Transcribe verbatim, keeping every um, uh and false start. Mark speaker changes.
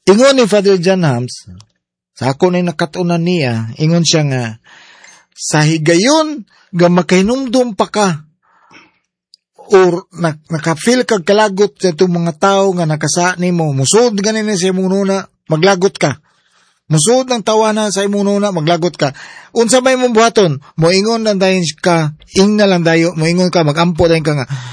Speaker 1: Ingon ni Father John Hams, sa ako na nakatunan niya, ingon siya nga, sa higayon, nga makahinumdum pa ka, or na, nakafeel kag kalagot sa itong mga tao nga nakasa ni mo, musod ganin na sa imong nuna, maglagot ka. Musod ng tawanan sa imong nuna, maglagot ka. Unsa may mong buhaton, moingon lang dayon ka, ing na lang dayo, moingon ka, magampo dayon ka nga,